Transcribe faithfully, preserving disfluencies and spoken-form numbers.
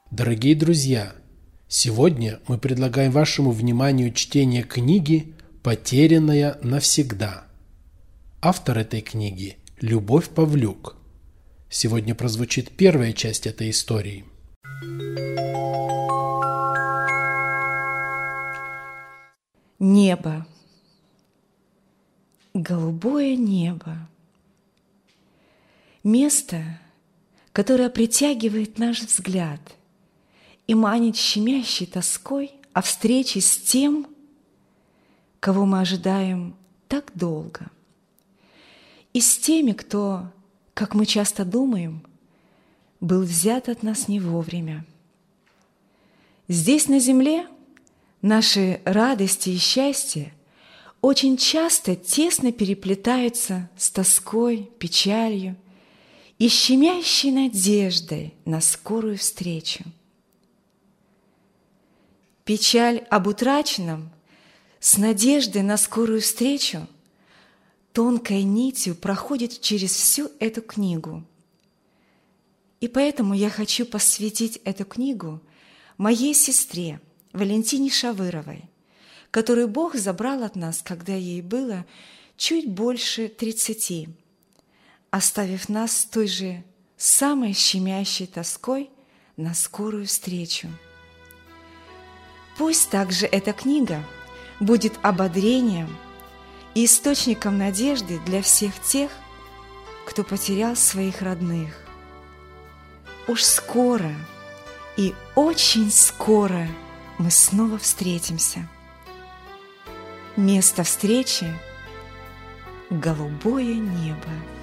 Дорогие друзья, сегодня мы предлагаем вашему вниманию чтение книги «Потерянная навсегда». Автор этой книги – Любовь Павлюк. Сегодня прозвучит первая часть этой истории. Небо. Голубое небо. Место, которое притягивает наш взгляд и манит щемящей тоской о встрече с тем, кого мы ожидаем так долго, и с теми, кто, как мы часто думаем, был взят от нас не вовремя. Здесь, на земле, наши радости и счастья очень часто тесно переплетаются с тоской, печалью и щемящей надеждой на скорую встречу. Печаль об утраченном с надеждой на скорую встречу тонкой нитью проходит через всю эту книгу. И поэтому я хочу посвятить эту книгу моей сестре Валентине Шавыровой, которую Бог забрал от нас, когда ей было чуть больше тридцати, оставив нас с той же самой щемящей тоской на скорую встречу. Пусть также эта книга будет ободрением и источником надежды для всех тех, кто потерял своих родных. Уж скоро и очень скоро мы снова встретимся. Место встречи – голубое небо.